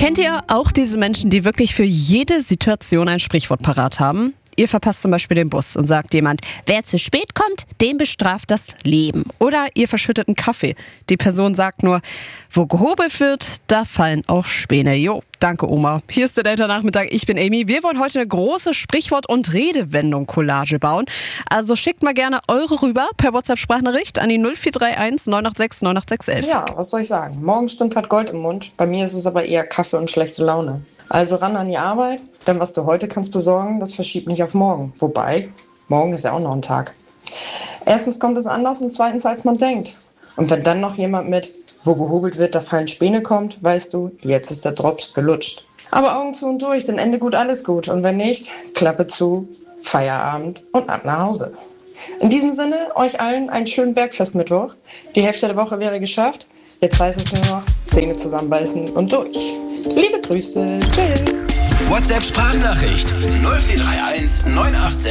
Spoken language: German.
Kennt ihr auch diese Menschen, die wirklich für jede Situation ein Sprichwort parat haben? Ihr verpasst zum Beispiel den Bus und sagt jemand, wer zu spät kommt, den bestraft das Leben. Oder ihr verschüttet einen Kaffee. Die Person sagt nur, wo gehobelt wird, da fallen auch Späne. Jo, danke Oma. Hier ist der Delta-Nachmittag, ich bin Amy. Wir wollen heute eine große Sprichwort- und Redewendung-Collage bauen. Also schickt mal gerne eure rüber per WhatsApp-Sprachnachricht an die 0431 986 98611. Ja, was soll ich sagen? Morgenstund hat Gold im Mund. Bei mir ist es aber eher Kaffee und schlechte Laune. Also ran an die Arbeit, denn was du heute kannst besorgen, das verschiebt nicht auf morgen. Wobei, morgen ist ja auch noch ein Tag. Erstens kommt es anders und zweitens, als man denkt. Und wenn dann noch jemand mit, wo gehobelt wird, da fallen Späne kommt, weißt du, jetzt ist der Drops gelutscht. Aber Augen zu und durch, denn Ende gut, alles gut. Und wenn nicht, Klappe zu, Feierabend und ab nach Hause. In diesem Sinne, euch allen einen schönen Bergfestmittwoch. Die Hälfte der Woche wäre geschafft. Jetzt heißt es nur noch Zähne zusammenbeißen und durch. Liebe Grüße. Tschüss. WhatsApp-Sprachnachricht 0431 986